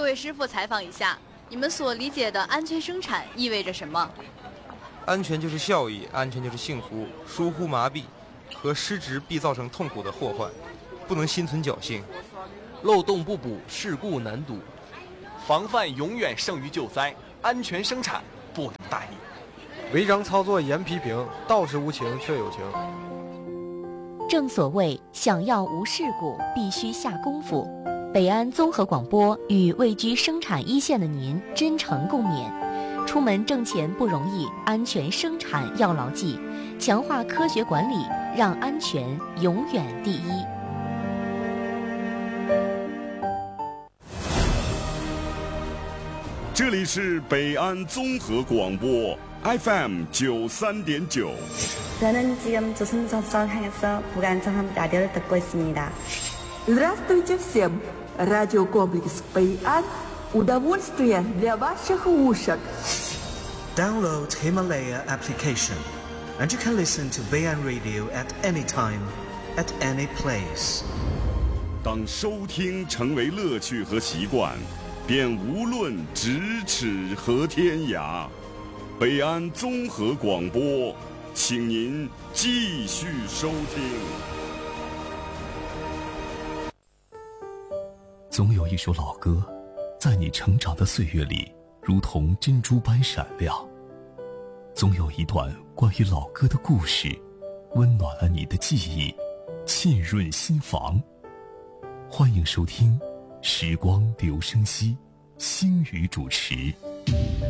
位师傅采访一下，你们所理解的安全生产意味着什么？ 安全就是效益，安全就是幸福。疏忽麻痹和失职必造成痛苦的祸患，不能心存侥幸。 漏洞不补，事故难堵。防范永远胜于救灾，安全生产不能大意。 违章操作严批评，道是无情却有情。 正所谓想要无事故，必须下功夫。北安综合广播与位居生产一线的您真诚共勉。出门挣钱不容易，安全生产要牢记，强化科学管理，让安全永远第一。 这里是北安综合广播 FM 93.9。 저는 지금 조선소설 향해서 무관정한 라디오를 듣고 있습니다. Здравствуйте всем! Радиокомплекс «Бэйан» удовольствие для ваших ушек. Download Himalaya application and you can listen to Baian Radio at any time, at any place. 当收听成为乐趣和习惯，便无论咫尺和天涯。北安综合广播，请您继续收听。 总有一首老歌，在你成长的岁月里，如同珍珠般闪亮。总有一段关于老歌的故事，温暖了你的记忆，沁润心房。欢迎收听《时光留声机》，星宇主持。